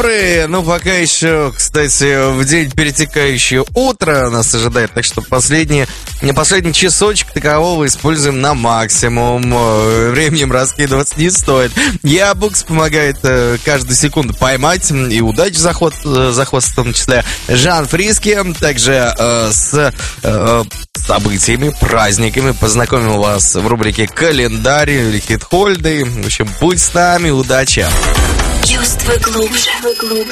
добрый. Ну, пока еще, кстати, в день перетекающее утро нас ожидает. Так что последний часочек такового используем на максимум. Временем раскидываться не стоит. Ябукс помогает каждую секунду поймать. И удачи за хвост в том числе. Жан Фриски также с событиями, праздниками познакомил вас в рубрике «Календарь» или «Хит-хольды». В общем, будь с нами, удачи! Чувствуй глубже.